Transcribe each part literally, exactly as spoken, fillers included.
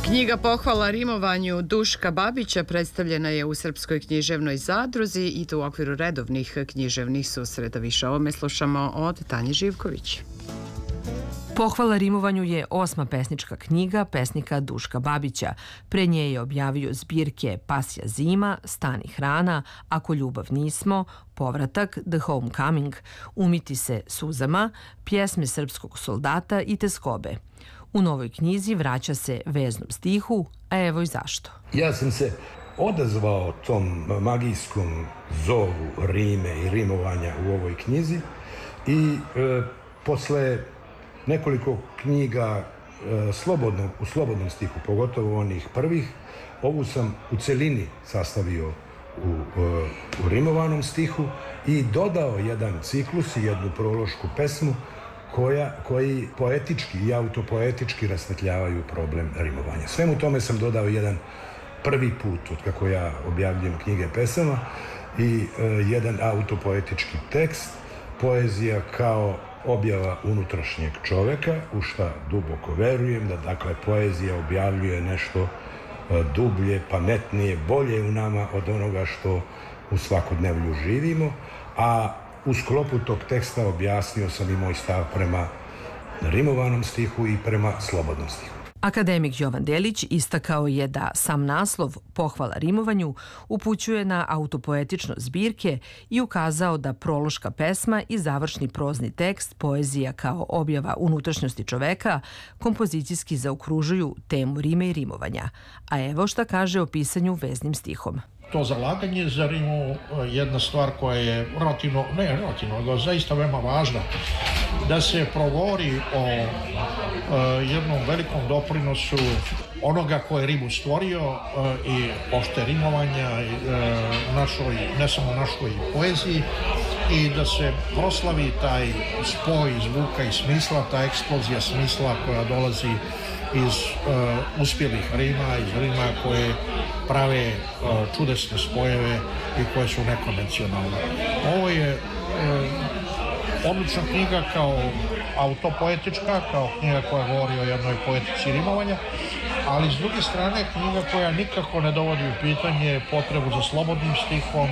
Knjiga pohvala rimovanju Duška Babića predstavljena je u Srpskoj književnoj zadruzi i to u okviru redovnih književnih susreta. Više o ovome slušamo od Tanje Živković. Pohvala rimovanju je osma pesnička knjiga pesnika Duška Babića. Pre nje je objavio zbirke Pasja zima, Stani hrana, Ako ljubav nismo, Povratak, The Homecoming, Umiti se suzama, Pjesme srpskog soldata i Teskobe. U novoj knjizi vraća se veznom stihu, a evo i zašto. Ja sam se odazvao tom magijskom zovu rime i rimovanja u ovoj knjizi i e, posle nekoliko knjiga e, slobodno, u slobodnom stihu, pogotovo onih prvih, ovu sam u celini sastavio u, e, u rimovanom stihu i dodao jedan ciklus i jednu prološku pesmu koja, koji poetički i autopoetički rasvetljavaju problem rimovanja. Svemu tome sam dodao jedan prvi put od kako ja objavljujem knjige pesama i e, jedan autopoetički tekst, poezija kao objava unutrašnjeg čoveka, u šta duboko verujem, da dakle poezija objavljuje nešto e, dublje, pametnije, bolje u nama od onoga što u svakodnevlju živimo, a u sklopu tog teksta objasnio sam i moj stav prema rimovanom stihu i prema slobodnom stihu. Akademik Jovan Delić istakao je da sam naslov Pohvala rimovanju upućuje na autopoetičnost zbirke i ukazao da prološka pesma i završni prozni tekst, poezija kao objava unutrašnjosti čoveka, kompozicijski zaokružuju temu rime i rimovanja. A evo šta kaže o pisanju veznim stihom. To zalaganje za rimu jedna stvar koja je relativno, ne relativno, nego zaista veoma važna, da se progovori o e, jednom velikom doprinosu onoga ko je rimu stvorio e, i opšte rimovanja e, našoj, ne samo našoj poeziji, i da se proslavi taj spoj zvuka i smisla, ta eksplozija smisla koja dolazi iz uh, uspjelih rima, iz rima koje prave uh, čudesne spojeve i koje su nekonvencionalne. Ovo je uh, odlična knjiga kao autopoetička, kao knjiga koja govori o jednoj poetici rimovanja, ali s druge strane knjiga koja nikako ne dovodi u pitanje potrebu za slobodnim stihom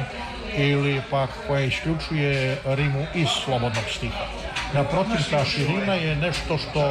ili pak koja isključuje rimu iz slobodnog stiha. Naprotiv, ta širina je nešto što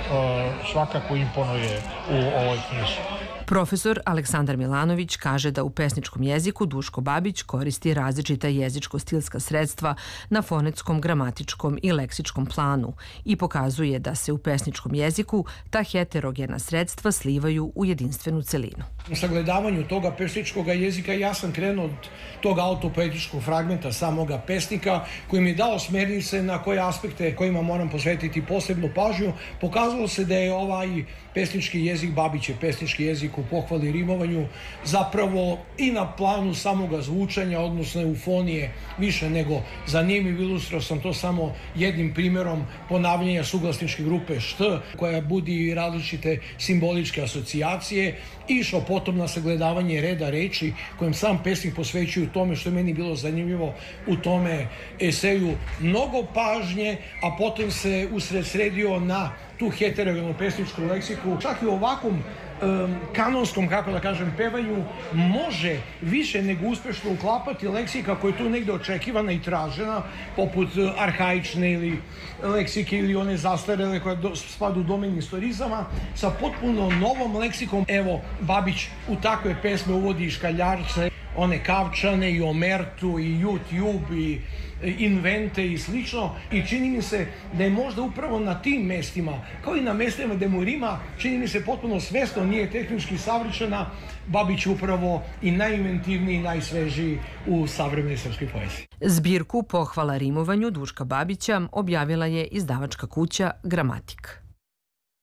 uh, svakako imponuje u ovoj knjizi. Profesor Aleksandar Milanović kaže da u pesničkom jeziku Duško Babić koristi različita jezičko-stilska sredstva na fonetskom, gramatičkom i leksičkom planu i pokazuje da se u pesničkom jeziku ta heterogena sredstva slivaju u jedinstvenu celinu. U sagledavanju toga pesničkog jezika ja sam krenuo od tog autopoetičkog fragmenta samoga pesnika koji mi je dao smernice na koje aspekte kojima moram posvetiti posebnu pažnju. Pokazalo se da je ovaj pesnički jezik, Babićev pesnički jezik u pohvali i rimovanju zapravo i na planu samoga zvučanja, odnosno eufonije, više nego zanimljiv. Ilustrao sam to samo jednim primjerom ponavljanja suglasničke grupe št, koja budi različite simboličke asocijacije, išao potom na sagledavanje reda reči kojem sam pesnik posvećuje tome, što je meni bilo zanimljivo u tome eseju, mnogo pažnje, a potom se usredsredio na tu heterogenu pesničku leksiku. Čak i u ovakvom um, kanonskom, kako da kažem, pevanju može više nego uspešno uklapati leksika koja je tu negde očekivana i tražena, poput arhaične ili leksike ili one zastarele koja do, spada u domen istorizama, sa potpuno novom leksikom. Evo, Babić u takve pesme uvodi i škaljarce, one Kavčane i Omertu i YouTube i Invente i slično, i čini mi se da je možda upravo na tim mestima, kao i na mestima gde mu rima, čini mi se potpuno svesno nije tehnički savršena, Babić upravo i najinventivniji i najsvežiji u savremenoj srpskoj poeziji. Zbirku Pohvala rimovanju Duška Babića objavila je izdavačka kuća Gramatik.